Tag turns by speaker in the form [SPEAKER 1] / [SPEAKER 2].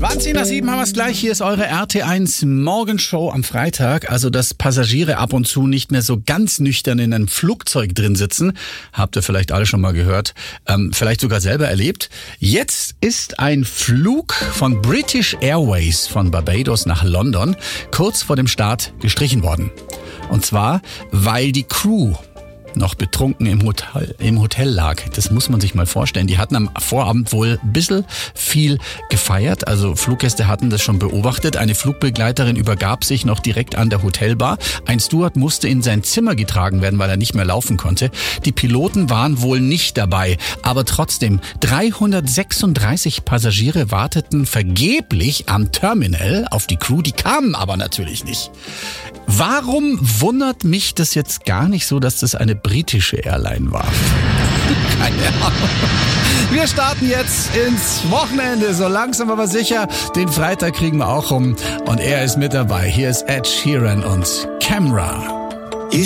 [SPEAKER 1] 7 haben wir es gleich. Hier ist eure RT1 Morgenshow am Freitag. Also, dass Passagiere ab und zu nicht mehr so ganz nüchtern in einem Flugzeug drin sitzen, habt ihr vielleicht alle schon mal gehört, vielleicht sogar selber erlebt. Jetzt ist ein Flug von British Airways von Barbados nach London kurz vor dem Start gestrichen worden. Und zwar, weil die Crew noch betrunken im Hotel lag. Das muss man sich mal vorstellen. Die hatten am Vorabend wohl ein bisschen viel gefeiert. Also Fluggäste hatten das schon beobachtet. Eine Flugbegleiterin übergab sich noch direkt an der Hotelbar. Ein Steward musste in sein Zimmer getragen werden, weil er nicht mehr laufen konnte. Die Piloten waren wohl nicht dabei. Aber trotzdem, 336 Passagiere warteten vergeblich am Terminal auf die Crew. Die kamen aber natürlich nicht. Warum wundert mich das jetzt gar nicht so, dass das eine britische Airline war? Keine Ahnung. Wir starten jetzt ins Wochenende, so langsam aber sicher. Den Freitag kriegen wir auch rum und er ist mit dabei. Hier ist Ed Sheeran und Camera.